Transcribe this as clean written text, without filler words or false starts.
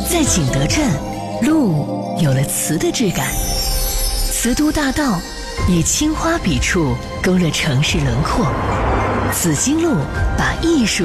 在景德镇，路有了瓷的质感，瓷都大道以青花笔触勾勒城市轮廓，紫荆路把艺术